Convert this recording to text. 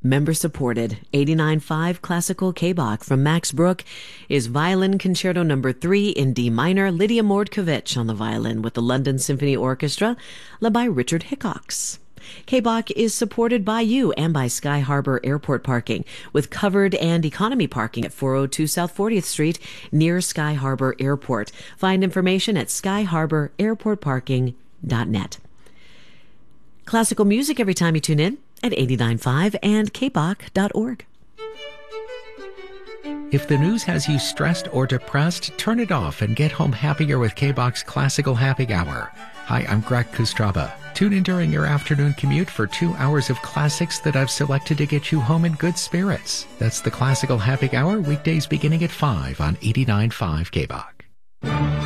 Member-supported 89.5 Classical K-Bach from Max Bruch is Violin Concerto No. 3 in D minor, Lydia Mordkovich on the violin with the London Symphony Orchestra, led by Richard Hickox. K-Bach is supported by you and by Sky Harbor Airport Parking, with covered and economy parking at 402 South 40th Street near Sky Harbor Airport. Find information at skyharbor.airportparking.net. Classical music every time you tune in at 89.5 and kbach.org. If the news has you stressed or depressed, turn it off and get home happier with K-Bach's Classical Happy Hour. Hi, I'm Greg Kustraba. Tune in during your afternoon commute for 2 hours of classics that I've selected to get you home in good spirits. That's the Classical Happy Hour, weekdays beginning at 5 on 89.5 K-Bach.